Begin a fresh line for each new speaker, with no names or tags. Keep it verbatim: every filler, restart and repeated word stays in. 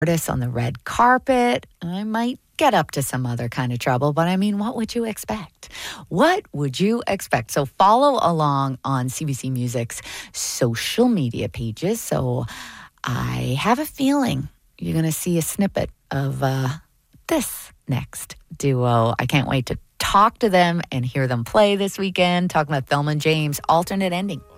artists on the red carpet. I might get up to some other kind of trouble, but I mean, what would you expect? What would you expect? So follow along on C B C Music's social media pages. So I have a feeling you're going to see a snippet of uh, this next duo. I can't wait to talk to them and hear them play this weekend. Talking about Thelma and James, Alternate Ending.